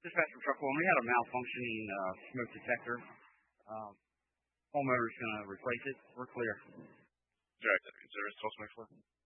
Dispatcher Truck One, we had a malfunctioning smoke detector. Homeowner's going to replace it. We're clear. Direct service, 1224.